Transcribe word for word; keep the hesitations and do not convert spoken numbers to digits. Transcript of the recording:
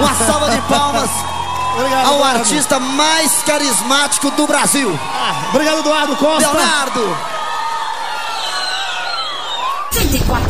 Uma salva de palmas Obrigado, ao Eduardo. artista mais carismático do Brasil. Ah, obrigado, Eduardo Costa. Leonardo.